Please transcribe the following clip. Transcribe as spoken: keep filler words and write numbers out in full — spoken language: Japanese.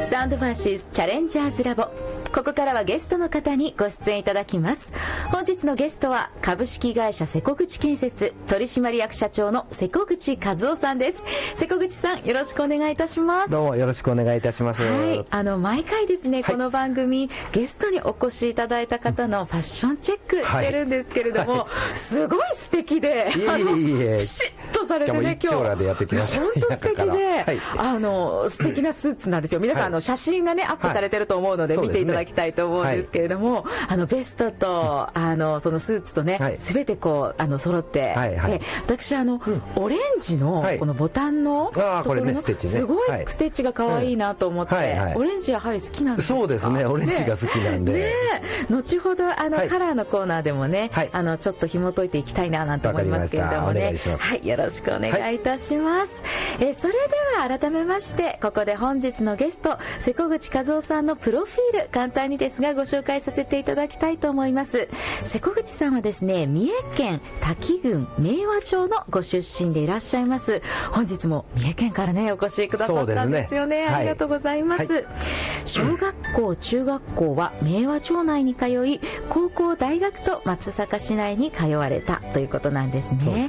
サウンドファシスチャレンジャーズラボ。ここからはゲストの方にご出演いただきます。本日のゲストは株式会社瀬古口建設取締役社長の瀬古口和夫さんです。瀬古口さん、よろしくお願いいたします。 どうもよろしくお願いいたします。 はい、あの毎回ですね、 はい、この番組ゲストにお越しいただいた方のファッションチェックしてるんですけれども、はいはい、すごい素敵で、 いえいえいえ、 ピシッとされてね、今日今日でやってきました。 本当素敵で、はい、あの素敵なスーツなんですよ。皆さん、はい、あの写真がねアップされてると思うので、はい、見ていただきたいと思うんですけれども、はい、あのベストとあのそのスーツとね、はい、全てこうあの揃って、はいはい、で私あの、うん、オレンジのこのボタンのところの、ね、すごいステッチが可愛いなと思って、はいはいはい、オレンジやはり好きなんですか？ そうですね、オレンジが好きなんで、ねね、後ほどあの、はい、カラーのコーナーでもね、はい、あのちょっと紐解いていきたいななんて思いますけれどもね、はい、よろしくお願いいたします、はい、えそれでは改めましてここで本日のゲスト瀬古口和夫さんのプロフィール簡単にですがご紹介させていただきたいと思います。瀬古口さんはですね、三重県滝郡明和町のご出身でいらっしゃいます。本日も三重県からねお越しくださったんですよ ね, ね、はい、ありがとうございます、はい、小学校中学校は明和町内に通い、高校大学と松阪市内に通われたということなんですね。